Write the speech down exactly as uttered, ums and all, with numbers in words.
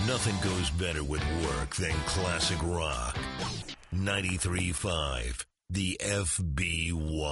Nothing goes better with work than classic rock. ninety-three point five, the F B Y.